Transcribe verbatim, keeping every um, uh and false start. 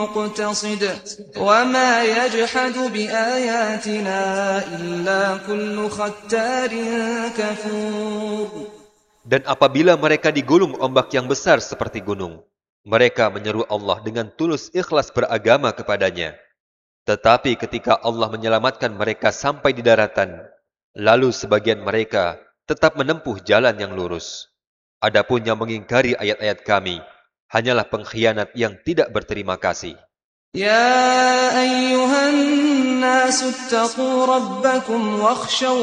مقتصد وما يجحد بآياتنا إلا كل ختار كفور. Dan apabila mereka digulung ombak yang besar seperti gunung, mereka menyeru Allah dengan tulus ikhlas beragama kepadanya. Tetapi ketika Allah menyelamatkan mereka sampai di daratan, lalu sebagian mereka tetap menempuh jalan yang lurus. Adapun yang mengingkari ayat-ayat kami, hanyalah pengkhianat yang tidak berterima kasih. Ya ayyuhan nasu attaqu rabbakum wakhshaw